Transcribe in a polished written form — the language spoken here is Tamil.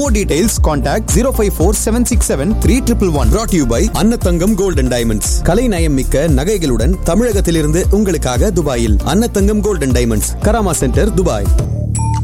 For details, contact 054-767-3111. Brought to you by Annathangam Gold and Diamonds. கலை நயம் மிக்க நகைகளுடன் தமிழகத்திலிருந்து உங்களுக்காக துபாயில் Annathangam Gold and Diamonds, Karama centre, Dubai.